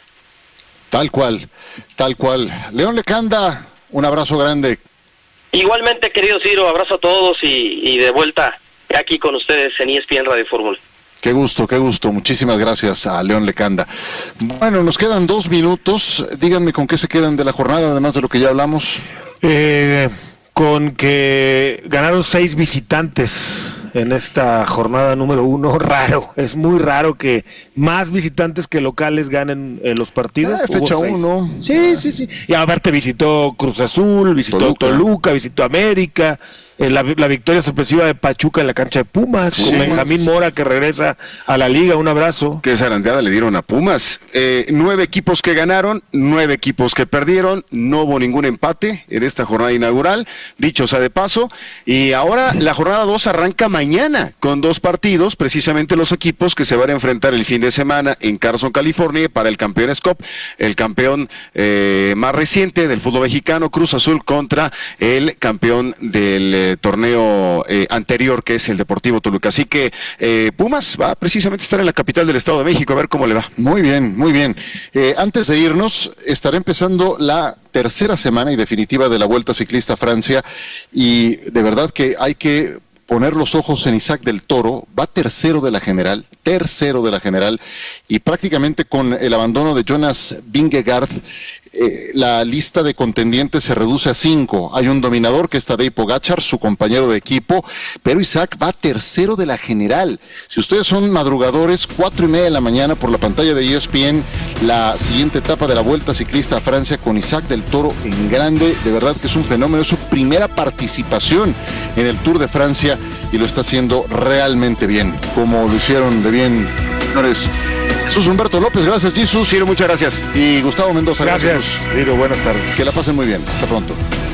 Tal cual, tal cual. León Lecanda, un abrazo grande. Igualmente, querido Ciro, abrazo a todos y, y de vuelta aquí con ustedes en E S P N Radio Fórmula. Qué gusto, qué gusto. Muchísimas gracias a León Lecanda. Bueno, nos quedan dos minutos. Díganme con qué se quedan de la jornada, además de lo que ya hablamos. Eh, con que ganaron seis visitantes en esta jornada número uno. Raro, es muy raro que más visitantes que locales ganen eh, los partidos. Ah, fecha uno. Sí, sí, sí. Y aparte visitó Cruz Azul, visitó Toluca, Toluca visitó América. Eh, la, la victoria sorpresiva de Pachuca en la cancha de Pumas, sí, con Benjamín Mora que regresa a la liga, un abrazo. Qué zarandeada le dieron a Pumas. Eh, nueve equipos que ganaron, nueve equipos que perdieron, no hubo ningún empate en esta jornada inaugural, dicho sea de paso, y ahora la jornada dos arranca mañana con dos partidos, precisamente los equipos que se van a enfrentar el fin de semana en Carson, California, para el Campeones Cup, el campeón eh, más reciente del fútbol mexicano, Cruz Azul, contra el campeón del eh, torneo eh, anterior, que es el Deportivo Toluca. Así que eh, Pumas va precisamente a estar en la capital del Estado de México, a ver cómo le va. Muy bien, muy bien. Eh, antes de irnos, estará empezando la tercera semana y definitiva de la Vuelta Ciclista a Francia, y de verdad que hay que poner los ojos en Isaac del Toro. Va tercero de la general, tercero de la general, y prácticamente con el abandono de Jonas Vingegaard, eh, la lista de contendientes se reduce a cinco. Hay un dominador que es Tadej Pogačar, su compañero de equipo, pero Isaac va tercero de la general. Si ustedes son madrugadores, cuatro y media de la mañana por la pantalla de E S P N, la siguiente etapa de la Vuelta Ciclista a Francia con Isaac del Toro en grande. De verdad que es un fenómeno, es su primera participación en el Tour de Francia y lo está haciendo realmente bien, como lo hicieron de bien, señores. Jesús Humberto López, gracias Jesús. Ciro, muchas gracias. Y Gustavo Mendoza, gracias. Gracias, Ciro, buenas tardes. Que la pasen muy bien. Hasta pronto.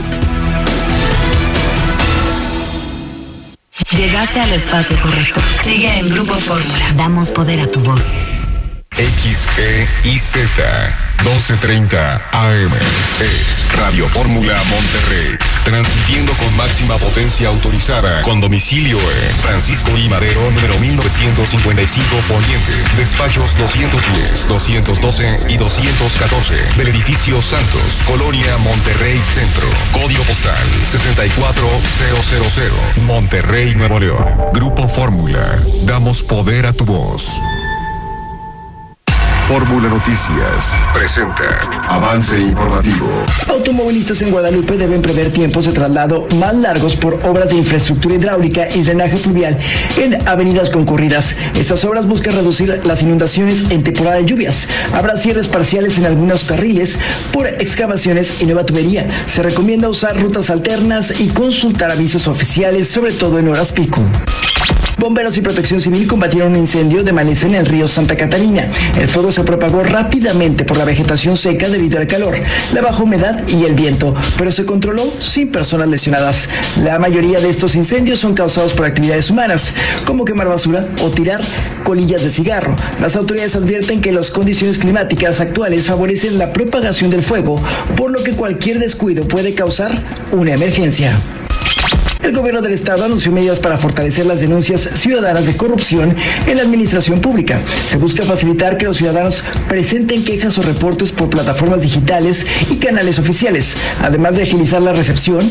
Llegaste al espacio correcto. Sigue en Grupo Fórmula. Damos poder a tu voz. X E I Z doce treinta A M es Radio Fórmula Monterrey, transmitiendo con máxima potencia autorizada, con domicilio en Francisco I. Madero, número mil novecientos cincuenta y cinco Poniente, despachos doscientos diez, doscientos doce y doscientos catorce, del edificio Santos, Colonia Monterrey Centro, código postal sesenta y cuatro mil, Monterrey, Nuevo León. Grupo Fórmula, damos poder a tu voz. Fórmula Noticias presenta avance informativo. Automovilistas en Guadalupe deben prever tiempos de traslado más largos por obras de infraestructura hidráulica y drenaje pluvial en avenidas concurridas. Estas obras buscan reducir las inundaciones en temporada de lluvias. Habrá cierres parciales en algunos carriles por excavaciones y nueva tubería. Se recomienda usar rutas alternas y consultar avisos oficiales, sobre todo en horas pico. Bomberos y Protección Civil combatieron un incendio de maleza en el río Santa Catarina. El fuego se propagó rápidamente por la vegetación seca debido al calor, la baja humedad y el viento, pero se controló sin personas lesionadas. La mayoría de estos incendios son causados por actividades humanas, como quemar basura o tirar colillas de cigarro. Las autoridades advierten que las condiciones climáticas actuales favorecen la propagación del fuego, por lo que cualquier descuido puede causar una emergencia. El gobierno del estado anunció medidas para fortalecer las denuncias ciudadanas de corrupción en la administración pública. Se busca facilitar que los ciudadanos presenten quejas o reportes por plataformas digitales y canales oficiales, además de agilizar la recepción,